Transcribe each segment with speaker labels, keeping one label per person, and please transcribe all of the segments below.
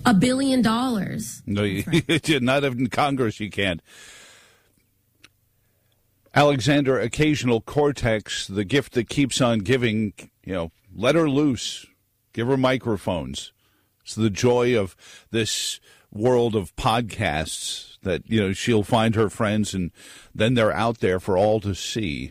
Speaker 1: $1 billion.
Speaker 2: No, not in Congress you can't. Alexander, occasional cortex, the gift that keeps on giving, let her loose. Give her microphones. It's the joy of this world of podcasts that, she'll find her friends and then they're out there for all to see.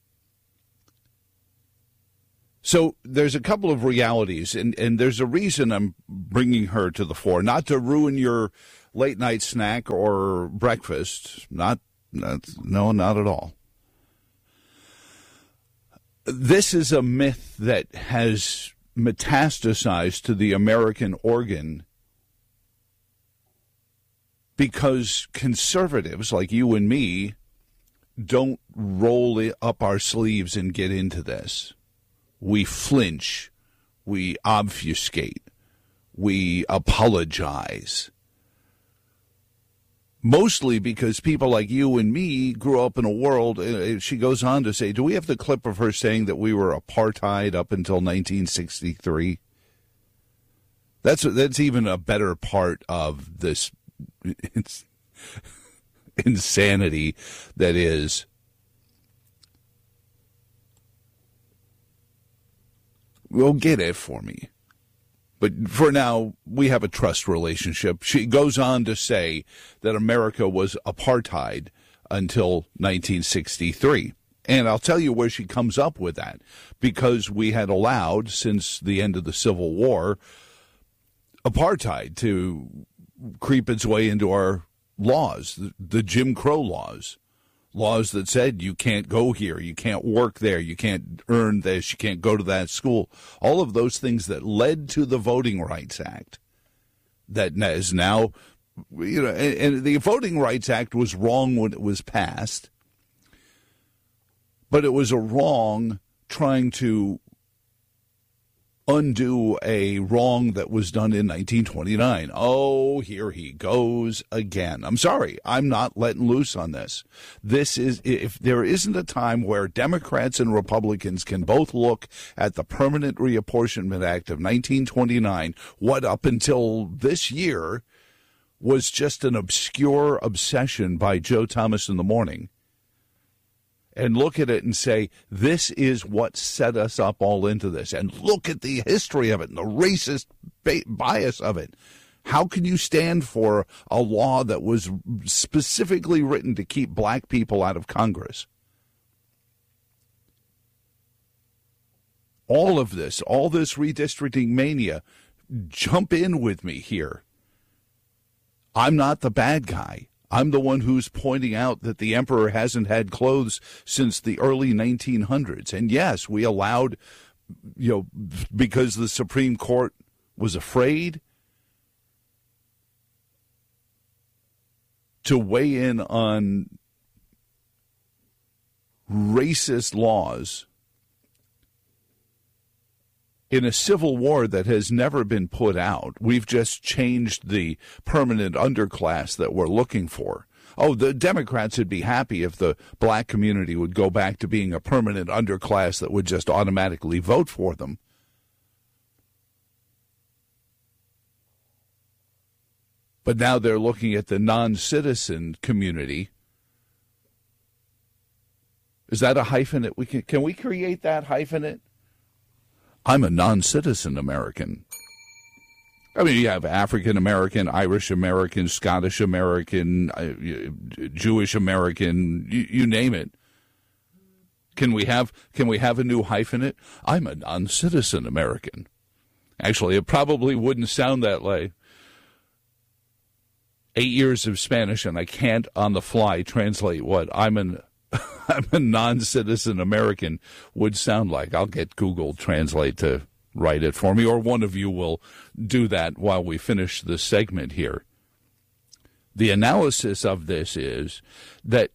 Speaker 2: So there's a couple of realities, and there's a reason I'm bringing her to the fore, not to ruin your late night snack or breakfast. No, not at all. This is a myth that has metastasized to the American organ because conservatives like you and me don't roll up our sleeves and get into this. We flinch, we obfuscate, we apologize. Mostly because people like you and me grew up in a world, she goes on to say, do we have the clip of her saying that we were apartheid up until 1963? That's even a better part of this insanity that is. Well, get it for me. But for now, we have a trust relationship. She goes on to say that America was apartheid until 1963. And I'll tell you where she comes up with that. Because we had allowed, since the end of the Civil War, apartheid to creep its way into our laws, the Jim Crow laws. Laws that said you can't go here, you can't work there, you can't earn this, you can't go to that school. All of those things that led to the Voting Rights Act that is now, and the Voting Rights Act was wrong when it was passed, but it was a wrong trying to undo a wrong that was done in 1929. Oh, here he goes again. I'm sorry. I'm not letting loose on this. This is, if there isn't a time where Democrats and Republicans can both look at the Permanent Reapportionment Act of 1929, what up until this year was just an obscure obsession by Joe Thomas in the morning, and look at it and say, this is what set us up all into this. And look at the history of it and the racist bias of it. How can you stand for a law that was specifically written to keep black people out of Congress? All of this, all this redistricting mania, jump in with me here. I'm not the bad guy. I'm the one who's pointing out that the emperor hasn't had clothes since the early 1900s. And yes, we allowed, because the Supreme Court was afraid to weigh in on racist laws in a civil war that has never been put out. We've just changed the permanent underclass that we're looking for. Oh, the Democrats would be happy if the black community would go back to being a permanent underclass that would just automatically vote for them. But now they're looking at the non-citizen community. Is that a hyphenate? Can we create that hyphenate? I'm a non-citizen American. I mean, you have African American, Irish American, Scottish American, Jewish American, you name it. Can we have a new hyphenate? I'm a non-citizen American. Actually, it probably wouldn't sound that way. 8 years of Spanish, and I can't on the fly translate what I'm a non-citizen American would sound like. I'll get Google Translate to write it for me, or one of you will do that while we finish this segment here. The analysis of this is that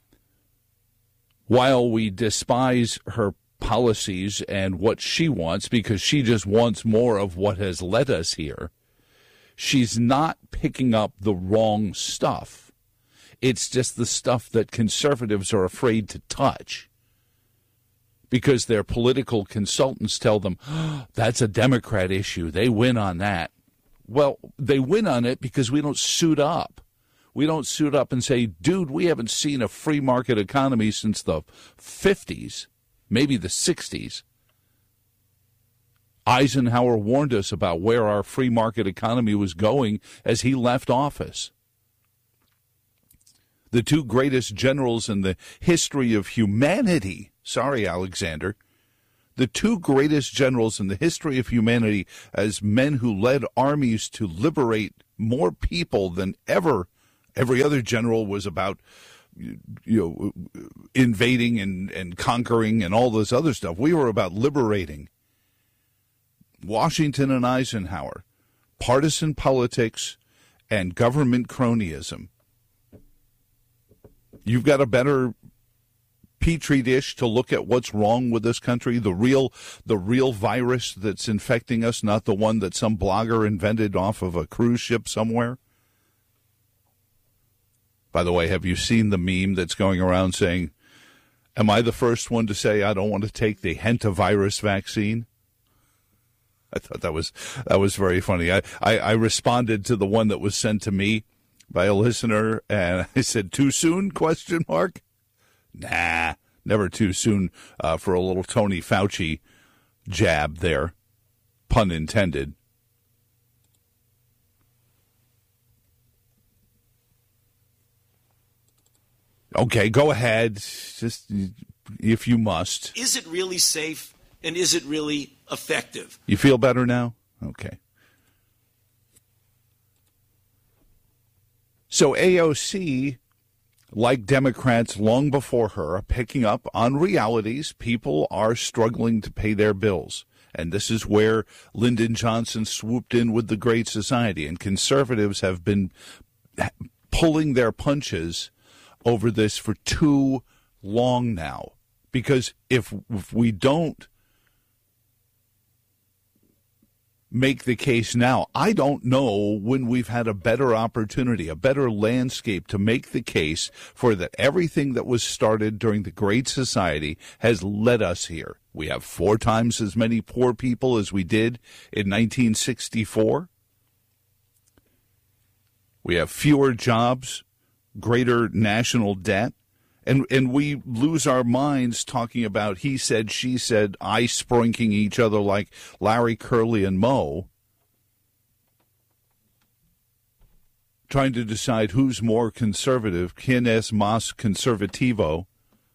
Speaker 2: while we despise her policies and what she wants, because she just wants more of what has led us here, she's not picking up the wrong stuff. It's just the stuff that conservatives are afraid to touch because their political consultants tell them, oh, that's a Democrat issue. They win on that. Well, they win on it because we don't suit up. We don't suit up and say, dude, we haven't seen a free market economy since the 50s, maybe the 60s. Eisenhower warned us about where our free market economy was going as he left office. The two greatest generals in the history of humanity, sorry, Alexander, the two greatest generals in the history of humanity as men who led armies to liberate more people than ever. Every other general was about, invading and conquering and all this other stuff. We were about liberating. Washington and Eisenhower, partisan politics and government cronyism. You've got a better petri dish to look at what's wrong with this country, the real virus that's infecting us, not the one that some blogger invented off of a cruise ship somewhere. By the way, have you seen the meme that's going around saying, am I the first one to say I don't want to take the hentavirus vaccine? I thought that was very funny. I responded to the one that was sent to me by a listener, and I said, too soon, ? Nah, never too soon for a little Tony Fauci jab there, pun intended. Okay, go ahead, just if you must.
Speaker 1: Is it really safe, and is it really effective?
Speaker 2: You feel better now? Okay. So AOC, like Democrats long before her, are picking up on realities. People are struggling to pay their bills. And this is where Lyndon Johnson swooped in with the Great Society. And conservatives have been pulling their punches over this for too long now. Because if we don't make the case now, I don't know when we've had a better opportunity, a better landscape to make the case for that everything that was started during the Great Society has led us here. We have 4 times as many poor people as we did in 1964. We have fewer jobs, greater national debt. And we lose our minds talking about he said, she said, ice sprinkling each other like Larry, Curly, and Moe, trying to decide who's more conservative, quien es más conservativo.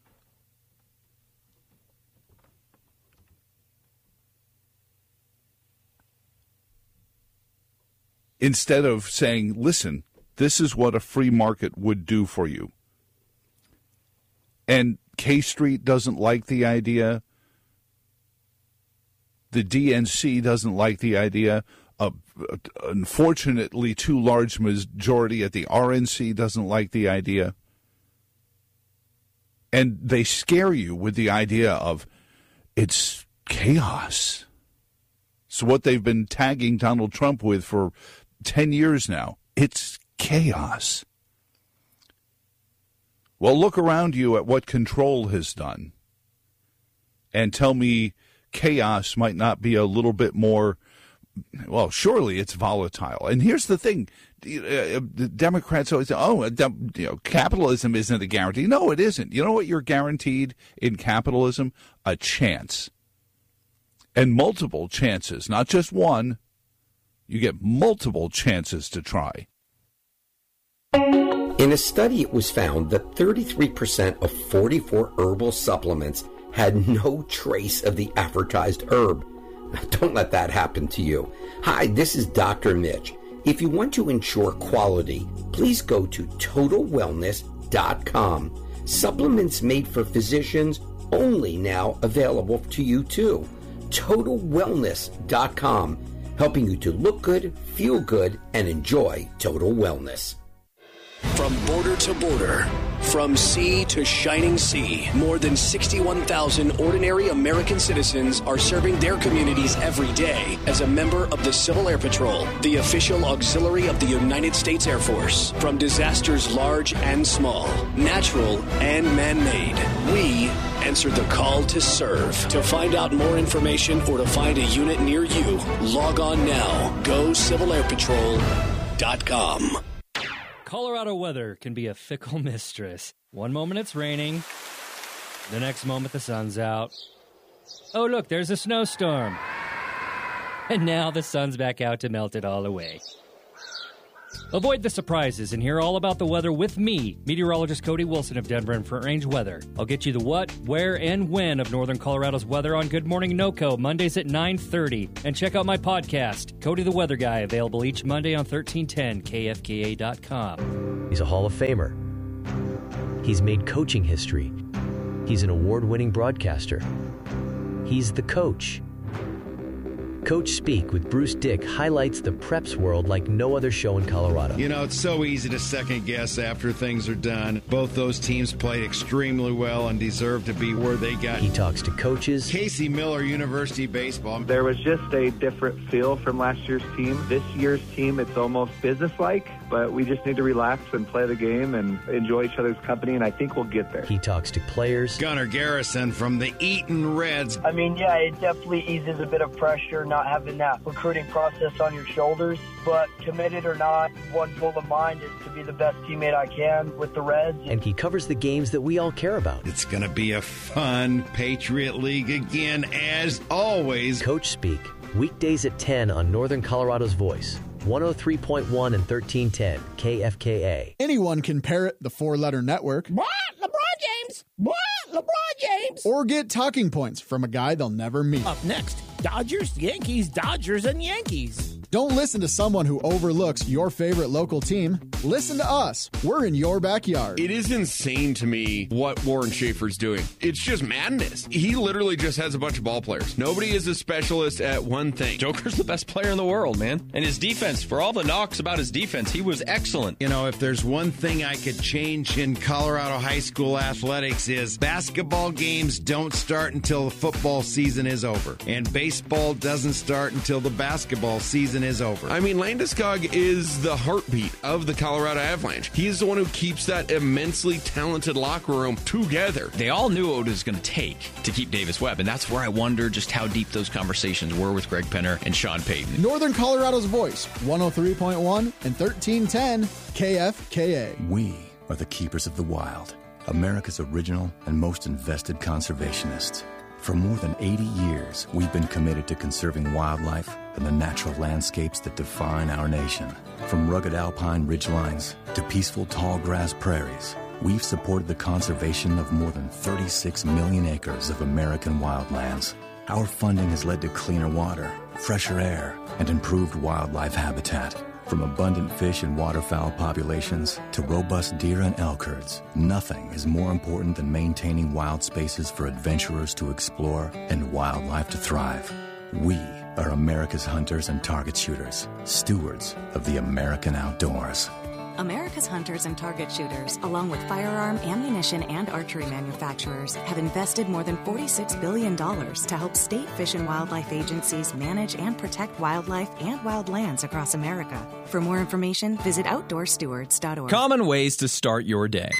Speaker 2: Instead of saying, listen, this is what a free market would do for you. And K Street doesn't like the idea. The DNC doesn't like the idea. Unfortunately, too large majority at the RNC doesn't like the idea. And they scare you with the idea of it's chaos. It's what they've been tagging Donald Trump with for 10 years now. It's chaos. Well, look around you at what control has done and tell me chaos might not be a little bit more, well, surely it's volatile. And here's the thing. The Democrats always say, capitalism isn't a guarantee. No, it isn't. You know what you're guaranteed in capitalism? A chance. And multiple chances, not just one. You get multiple chances to try.
Speaker 3: In a study, it was found that 33% of 44 herbal supplements had no trace of the advertised herb. Don't let that happen to you. Hi, this is Dr. Mitch. If you want to ensure quality, please go to TotalWellness.com. Supplements made for physicians, only now available to you too. TotalWellness.com, helping you to look good, feel good, and enjoy total wellness.
Speaker 1: From border to border,
Speaker 4: From sea to shining sea, more than 61,000 ordinary American citizens are serving their communities every day as a member of the Civil Air Patrol, the official auxiliary of the United States Air Force. From disasters large and small, natural and man-made, we answer the call to serve. To find out more information or to find a unit near you, log on now. GoCivilAirPatrol.com.
Speaker 5: Colorado weather can be a fickle mistress. One moment it's raining, the next moment the sun's out. Oh, look, there's a snowstorm. And now the sun's back out to melt it all away. Avoid the surprises and hear all about the weather with me, meteorologist Cody Wilson of Denver and Front Range Weather. I'll get you the what, where, and when of Northern Colorado's weather on Good Morning NoCo, Mondays at 9:30. And check out my podcast, Cody the Weather Guy, available each Monday on 1310kfka.com.
Speaker 6: He's a Hall of Famer. He's made coaching history. He's an award-winning broadcaster. He's the coach. Coach Speak with Bruce Dick highlights the preps world like no other show in Colorado.
Speaker 7: You know, it's so easy to second guess after things are done. Both those teams played extremely well and deserve to be where they got.
Speaker 6: He talks to coaches.
Speaker 7: Casey Miller, University Baseball.
Speaker 8: There was just a different feel from last year's team. This year's team, it's almost businesslike, but we just need to relax and play the game and enjoy each other's company, and I think we'll get there.
Speaker 6: He talks to players.
Speaker 7: Gunnar Garrison from the Eaton Reds.
Speaker 9: I mean, yeah, it definitely eases a bit of pressure not having that recruiting process on your shoulders, but committed or not, one goal of mine is to be the best teammate I can with the Reds.
Speaker 6: And he covers the games that we all care about.
Speaker 7: It's going to be a fun Patriot League again, as always.
Speaker 6: Coach Speak, weekdays at 10 on Northern Colorado's Voice. 103.1 and 1310 KFKA.
Speaker 10: Anyone can parrot the four-letter network.
Speaker 11: What? LeBron James? What? LeBron James?
Speaker 10: Or get talking points from a guy they'll never meet.
Speaker 11: Up next, Dodgers, Yankees, Dodgers, and Yankees.
Speaker 10: Don't listen to someone who overlooks your favorite local team. Listen to us. We're in your backyard.
Speaker 12: It is insane to me what Warren Schaefer's doing. It's just madness. He literally just has a bunch of ball players. Nobody is a specialist at one thing.
Speaker 13: Joker's the best player in the world, man. And his defense, for all the knocks about his defense, he was excellent.
Speaker 7: You know, if there's one thing I could change in Colorado high school athletics is basketball games don't start until the football season is over. And baseball doesn't start until the basketball season is over.
Speaker 12: I mean, Landeskog is the heartbeat of the Colorado Avalanche. He is the one who keeps that immensely talented locker room together.
Speaker 13: They all knew what it was going to take to keep Davis Webb, and that's where I wonder just how deep those conversations were with Greg Penner and Sean Payton.
Speaker 10: Northern Colorado's Voice, 103.1 and 1310 KFKA.
Speaker 14: We are the keepers of the wild, America's original and most invested conservationists. For more than 80 years, we've been committed to conserving wildlife and the natural landscapes that define our nation. From rugged alpine ridgelines to peaceful tall grass prairies, we've supported the conservation of more than 36 million acres of American wildlands. Our funding has led to cleaner water, fresher air, and improved wildlife habitat. From abundant fish and waterfowl populations to robust deer and elk herds, nothing is more important than maintaining wild spaces for adventurers to explore and wildlife to thrive. We are America's hunters and target shooters, stewards of the American outdoors.
Speaker 15: America's hunters and target shooters, along with firearm, ammunition, and archery manufacturers, have invested more than $46 billion to help state fish and wildlife agencies manage and protect wildlife and wildlands across America. For more information, visit OutdoorStewards.org.
Speaker 13: Common ways to start your day.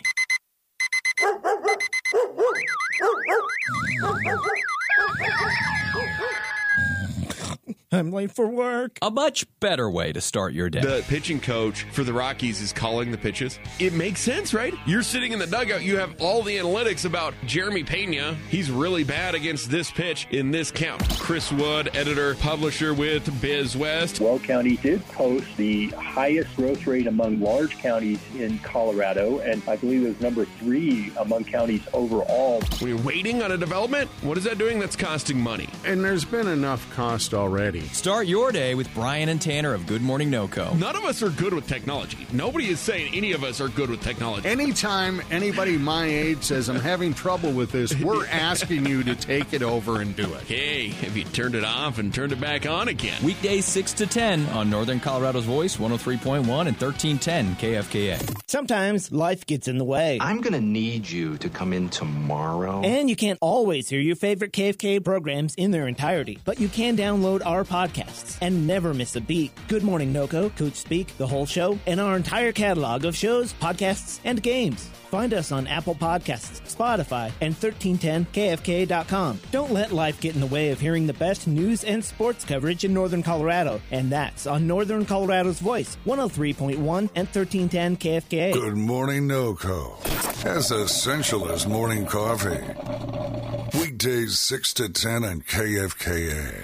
Speaker 11: I'm late for work.
Speaker 13: A much better way to start your day.
Speaker 12: The pitching coach for the Rockies is calling the pitches. It makes sense, right? You're sitting in the dugout. You have all the analytics about Jeremy Pena. He's really bad against this pitch in this count. Chris Wood, editor, publisher with BizWest.
Speaker 16: Weld County did post the highest growth rate among large counties in Colorado, and I believe it was number 3 among counties overall.
Speaker 12: When you're waiting on a development, what is that doing? That's costing money.
Speaker 17: And there's been enough cost already.
Speaker 13: Start your day with Brian and Tanner of Good Morning NoCo.
Speaker 12: None of us are good with technology. Nobody is saying any of us are good with technology.
Speaker 17: Anytime anybody my age says I'm having trouble with this, we're asking you to take it over and do it.
Speaker 12: Hey, have you turned it off and turned it back on again?
Speaker 13: Weekdays 6 to 10 on Northern Colorado's Voice, 103.1 and 1310 KFKA.
Speaker 11: Sometimes life gets in the way.
Speaker 18: I'm going to need you to come in tomorrow.
Speaker 11: And you can't always hear your favorite KFKA programs in their entirety, but you can download our podcasts and never miss a beat. Good Morning NoCo, Coach Speak, the whole show, and our entire catalog of shows, podcasts, and games. Find us on Apple Podcasts, Spotify, and 1310kfka.com. Don't let life get in the way of hearing the best news and sports coverage in Northern Colorado. And that's on Northern Colorado's Voice, 103.1 and 1310 KFKA.
Speaker 19: Good Morning NoCo. As essential as morning coffee. Weekdays 6 to 10 on KFKA.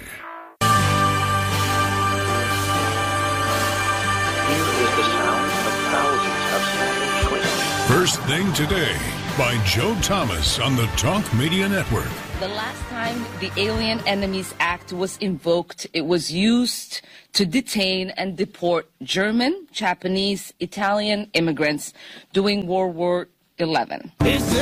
Speaker 20: First Thing Today by Joe Thomas on the Talk Media Network.
Speaker 21: The last time the Alien Enemies Act was invoked, it was used to detain and deport German, Japanese, Italian immigrants during World War XI.